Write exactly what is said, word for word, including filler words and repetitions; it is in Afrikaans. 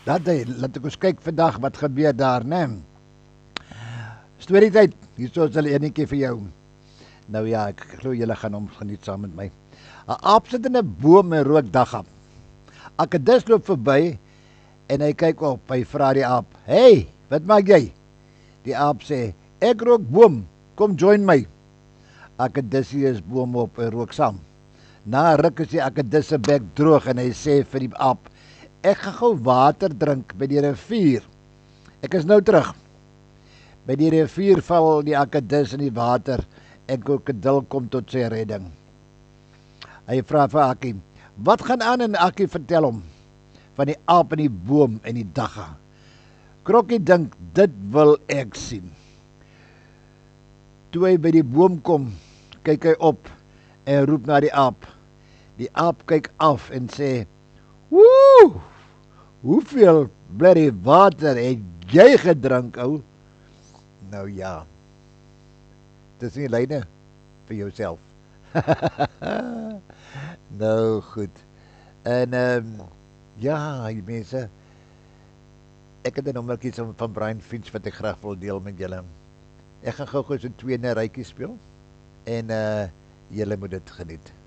Dat hy, laat ek ons kyk vandag wat gebeur daar, né? Storietyd, hier is hulle enetjie vir jou. Nou ja, ek glo julle gaan hom geniet saam met my. 'n Aap sit in 'n boom en rook dagga. 'n Akedus loop verby en hy kyk op. Hy vra die aap: "Hey, wat maak jy?" Die aap sê: "Ek rook boom, kom join my." Akedus boom op en rook saam. Na 'n ruk is die akedus se bek droog en hy sê vir die aap: "Ek gaan gou water drink by die rivier. Ek is nou terug." By die rivier val die akedus in die water en krokodil kom tot sy redding. Hy vra vir Akkie: "Wat gaan aan?" En Akkie vertel hom van die aap in die boom en die dagga. Krokkie dink, dit wil ek sien. Toe hy by die boom kom, kyk hy op en roep na die aap. Die aap kyk af en sê: "Woe! Hoeveel blerrie water het jy gedrink, ou?" Nou ja, dis nie lyne vir jouself. Nou goed. En ehm um, ja, die mense, ek het 'n nommertjie van Brian Finch wat ek graag wil deel met julle. Ek gaan gou-gou so twee nerytjies speel en uh julle moet dit geniet.